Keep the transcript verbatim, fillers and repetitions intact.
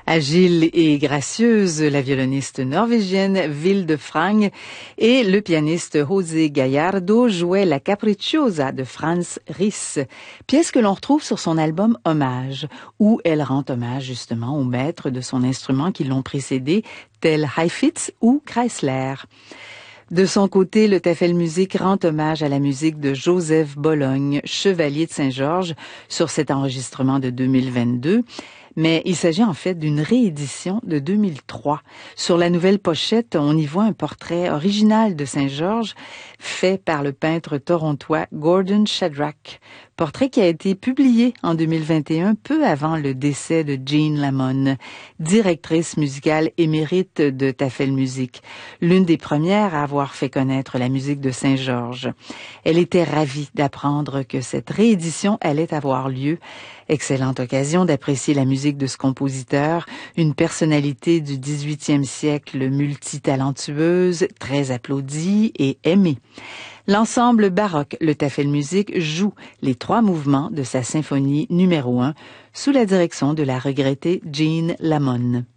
Agile et gracieuse, la violoniste norvégienne Vilde Frang et le pianiste José Gallardo jouaient la Capricciosa de Franz Ries, pièce que l'on retrouve sur son album Hommage, où elle rend hommage justement aux maîtres de son instrument qui l'ont précédé, tels Heifetz ou Kreisler. De son côté, le Tafelmusik rend hommage à la musique de Joseph Bologne, chevalier de Saint-Georges, sur cet enregistrement de deux mille vingt-deux. Mais il s'agit en fait d'une réédition de deux mille trois. Sur la nouvelle pochette, on y voit un portrait original de Saint-Georges fait par le peintre torontois Gordon Shadrach. Portrait qui a été publié en deux mille vingt et un, peu avant le décès de Jean Lamon, directrice musicale émérite de Tafelmusik, l'une des premières à avoir fait connaître la musique de Saint-Georges. Elle était ravie d'apprendre que cette réédition allait avoir lieu. Excellente occasion d'apprécier la musique de ce compositeur, une personnalité du dix-huitième siècle multitalentueuse, très applaudie et aimée. L'ensemble baroque, le Tafelmusik, joue les trois mouvements de sa symphonie numéro un sous la direction de la regrettée Jean Lamon.